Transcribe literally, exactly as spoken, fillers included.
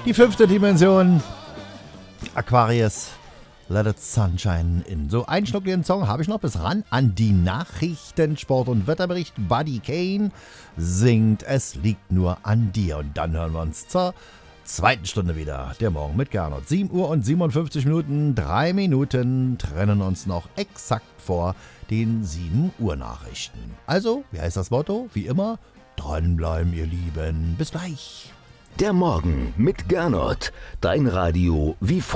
Die fünfte Dimension. Aquarius. Let it sunshine in. So, einen Schluck den Song habe ich noch bis ran an die Nachrichten, Sport und Wetterbericht. Buddy Kane singt Es liegt nur an dir. Und dann hören wir uns zur zweiten Stunde wieder. Der Morgen mit Gernot. sieben Uhr und siebenundfünfzig Minuten. Drei Minuten trennen uns noch exakt vor den sieben Uhr Nachrichten. Also, wie heißt das Motto? Wie immer, dranbleiben, ihr Lieben. Bis gleich. Der Morgen mit Gernot. Dein Radio wie früher.